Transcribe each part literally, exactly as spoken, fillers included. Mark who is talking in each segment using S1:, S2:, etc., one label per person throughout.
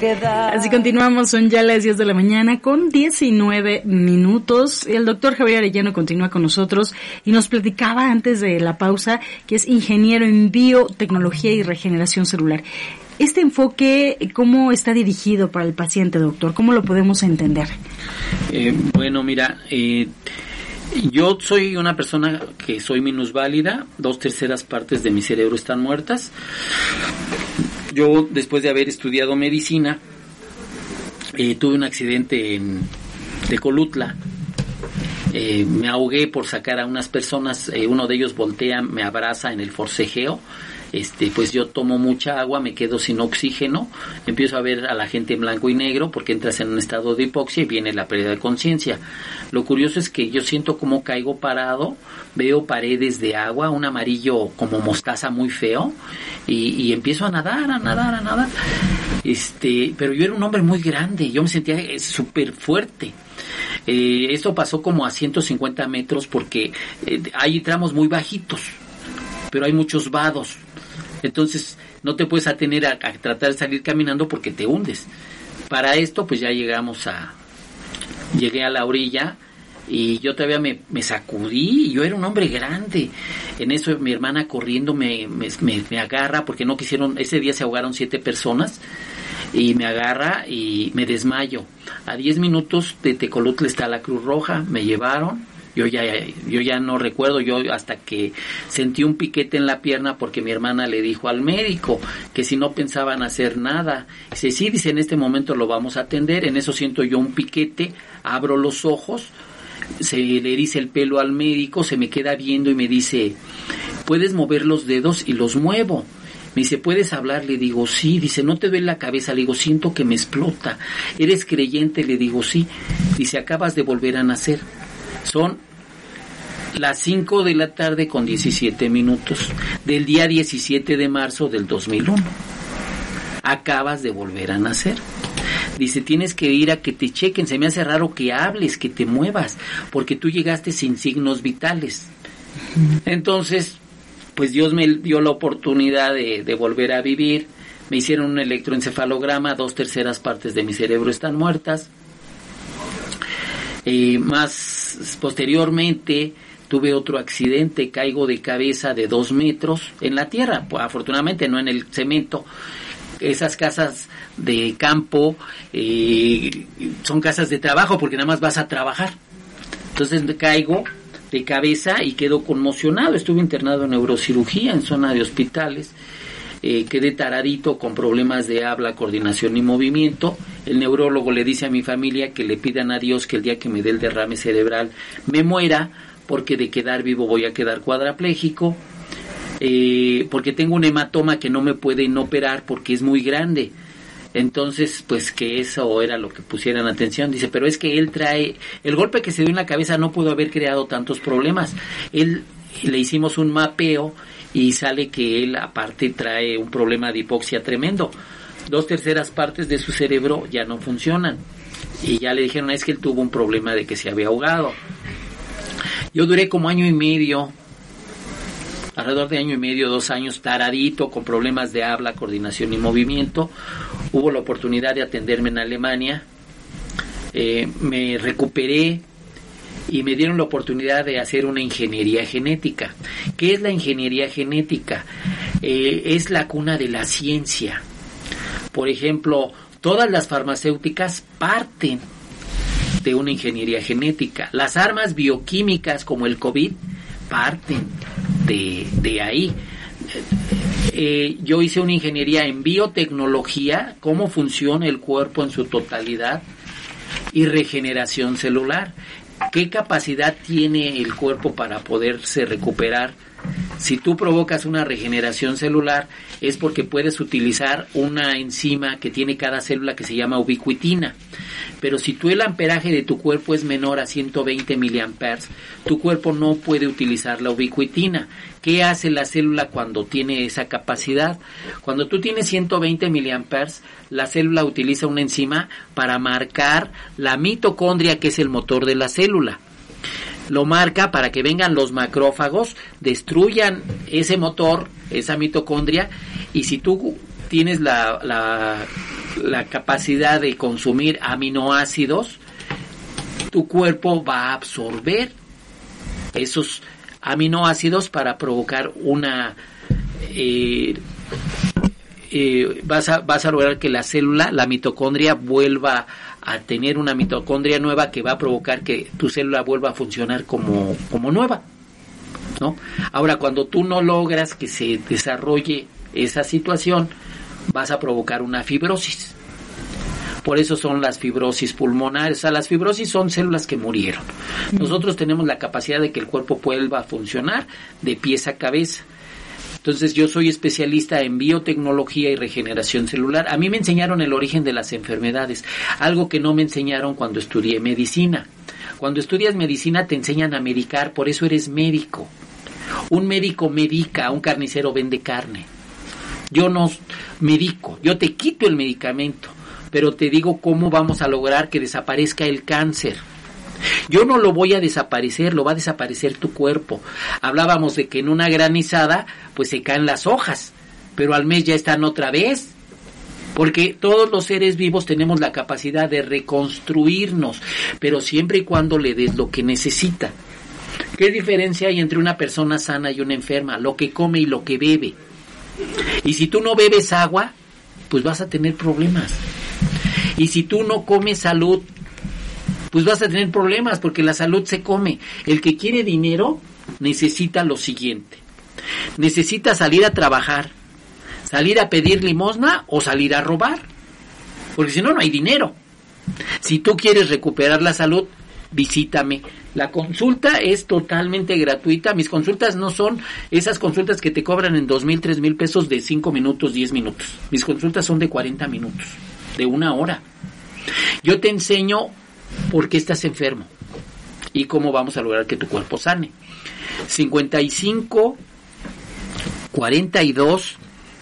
S1: Así continuamos, son ya las diez de la mañana con diecinueve minutos. El doctor Javier Arellano continúa con nosotros y nos platicaba antes de la pausa que es ingeniero en biotecnología y regeneración celular. Este enfoque, ¿cómo está dirigido para el paciente, doctor? ¿Cómo lo podemos entender?
S2: Eh, bueno, mira, eh, yo soy una persona que soy minusválida, dos terceras partes de mi cerebro están muertas. Yo, después de haber estudiado medicina, eh, tuve un accidente en Tecolutla. Eh, me ahogué por sacar a unas personas, eh, uno de ellos voltea, me abraza en el forcejeo. Este, pues yo tomo mucha agua, me quedo sin oxígeno, empiezo a ver a la gente en blanco y negro porque entras en un estado de hipoxia y viene la pérdida de conciencia. Lo curioso es que yo siento como caigo parado, veo paredes de agua, un amarillo como mostaza muy feo y, y empiezo a nadar, a nadar, a nadar. Este, pero yo era un hombre muy grande, yo me sentía eh, súper fuerte. Eh, esto pasó como a ciento cincuenta metros porque eh, hay tramos muy bajitos, pero hay muchos vados. Entonces no te puedes atener a, a tratar de salir caminando porque te hundes. Para esto pues ya llegamos a llegué a la orilla y yo todavía me, me sacudí y yo era un hombre grande. En eso mi hermana corriendo me, me, me, me agarra porque no quisieron, ese día se ahogaron siete personas y me agarra y me desmayo. A diez minutos de Tecolutla está la Cruz Roja, me llevaron. Yo ya, yo ya no recuerdo, yo hasta que sentí un piquete en la pierna porque mi hermana le dijo al médico que si no pensaban hacer nada. Dice, sí, dice, en este momento lo vamos a atender. En eso siento yo un piquete, abro los ojos, se le eriza el pelo al médico, se me queda viendo y me dice, ¿puedes mover los dedos? Y los muevo. Me dice, ¿puedes hablar? Le digo, sí. Dice, ¿no te duele la cabeza? Le digo, siento que me explota. ¿Eres creyente? Le digo, sí. Dice, acabas de volver a nacer. Son las cinco de la tarde con diecisiete minutos del día diecisiete de marzo del dos mil uno. Acabas de volver a nacer. Dice, tienes que ir a que te chequen. Se me hace raro que hables, que te muevas, porque tú llegaste sin signos vitales. Entonces, pues Dios me dio la oportunidad de, de volver a vivir. Me hicieron un electroencefalograma, dos terceras partes de mi cerebro están muertas. Eh, más posteriormente tuve otro accidente, caigo de cabeza de dos metros en la tierra, pues, afortunadamente no en el cemento. Esas casas de campo eh, son casas de trabajo porque nada más vas a trabajar. Entonces me caigo de cabeza y quedo conmocionado. Estuve internado en neurocirugía en zona de hospitales. Eh, quedé taradito con problemas de habla, coordinación y movimiento. El neurólogo le dice a mi familia que le pidan a Dios que el día que me dé el derrame cerebral me muera, porque de quedar vivo voy a quedar cuadrapléjico, eh, porque tengo un hematoma que no me pueden operar porque es muy grande. Entonces, pues que eso era lo que pusieran atención. Dice, pero es que él trae, el golpe que se dio en la cabeza no pudo haber creado tantos problemas. Él, le hicimos un mapeo y sale que él aparte trae un problema de hipoxia tremendo. Dos terceras partes de su cerebro ya no funcionan. Y ya le dijeron, es que él tuvo un problema de que se había ahogado. Yo duré como año y medio, alrededor de año y medio, dos años, taradito, con problemas de habla, coordinación y movimiento. Hubo la oportunidad de atenderme en Alemania. Eh, me recuperé y me dieron la oportunidad de hacer una ingeniería genética. ¿Qué es la ingeniería genética? Eh, es la cuna de la ciencia. Por ejemplo, todas las farmacéuticas parten de una ingeniería genética. Las armas bioquímicas como el COVID parten de, de ahí. Eh, yo hice una ingeniería en biotecnología, cómo funciona el cuerpo en su totalidad, y regeneración celular. ¿Qué capacidad tiene el cuerpo para poderse recuperar? Si tú provocas una regeneración celular, es porque puedes utilizar una enzima que tiene cada célula que se llama ubiquitina. Pero si tú el amperaje de tu cuerpo es menor a ciento veinte miliamperes, tu cuerpo no puede utilizar la ubiquitina. ¿Qué hace la célula cuando tiene esa capacidad? Cuando tú tienes ciento veinte miliamperes, la célula utiliza una enzima para marcar la mitocondria, que es el motor de la célula. Lo marca para que vengan los macrófagos, destruyan ese motor, esa mitocondria, y si tú tienes la, la la capacidad de consumir aminoácidos, tu cuerpo va a absorber esos aminoácidos para provocar una... Eh, eh, vas a, vas a lograr que la célula, la mitocondria, vuelva a tener una mitocondria nueva que va a provocar que tu célula vuelva a funcionar como, como nueva, ¿no? Ahora, cuando tú no logras que se desarrolle esa situación, vas a provocar una fibrosis. Por eso son las fibrosis pulmonares. O sea, las fibrosis son células que murieron. Nosotros tenemos la capacidad de que el cuerpo vuelva a funcionar de pies a cabeza. Entonces, yo soy especialista en biotecnología y regeneración celular. A mí me enseñaron el origen de las enfermedades, algo que no me enseñaron cuando estudié medicina. Cuando estudias medicina te enseñan a medicar, por eso eres médico. Un médico medica, un carnicero vende carne. Yo no medico, yo te quito el medicamento, pero te digo cómo vamos a lograr que desaparezca el cáncer. Yo no lo voy a desaparecer, lo va a desaparecer tu cuerpo. Hablábamos de que en una granizada pues se caen las hojas, pero al mes ya están otra vez. Porque todos los seres vivos tenemos la capacidad de reconstruirnos, pero siempre y cuando le des lo que necesita. ¿Qué diferencia hay entre una persona sana y una enferma? Lo que come y lo que bebe. Y si tú no bebes agua, pues vas a tener problemas. Y si tú no comes salud, pues vas a tener problemas, porque la salud se come. El que quiere dinero necesita lo siguiente: necesita salir a trabajar, salir a pedir limosna o salir a robar, porque si no, no hay dinero. Si tú quieres recuperar la salud, visítame. La consulta es totalmente gratuita. Mis consultas no son esas consultas que te cobran en dos mil, tres mil pesos de cinco minutos, diez minutos. Mis consultas son de cuarenta minutos, de una hora. Yo te enseño por qué estás enfermo y cómo vamos a lograr que tu cuerpo sane. cincuenta y cinco, cuarenta y dos,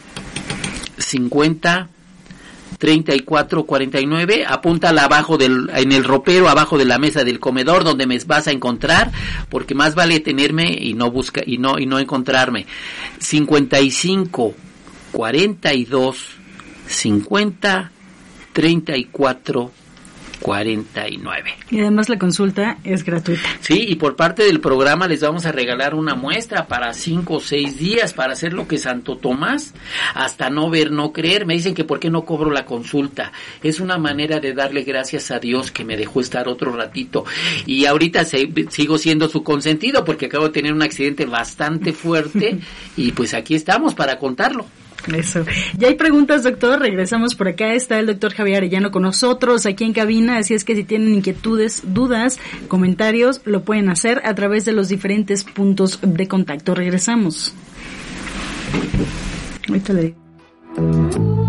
S2: cincuenta, treinta y cuatro, cuarenta y nueve, apúntala abajo del, en el ropero, abajo de la mesa del comedor, donde me vas a encontrar, porque más vale tenerme y no busca, y no, y no encontrarme. cincuenta y cinco, cuarenta y dos, cincuenta, treinta y cuatro, cuarenta y nueve.
S1: Y además la consulta es gratuita.
S2: Sí, y por parte del programa les vamos a regalar una muestra para cinco o seis días para hacer lo que Santo Tomás, hasta no ver, no creer. Me dicen que por qué no cobro la consulta. Es una manera de darle gracias a Dios que me dejó estar otro ratito. Y ahorita se, sigo siendo su consentido porque acabo de tener un accidente bastante fuerte y pues aquí estamos para contarlo.
S1: Eso. Ya hay preguntas, doctor. Regresamos por acá. Está el doctor Javier Arellano con nosotros aquí en cabina. Así es que si tienen inquietudes, dudas, comentarios, lo pueden hacer a través de los diferentes puntos de contacto. Regresamos. Ahorita le digo.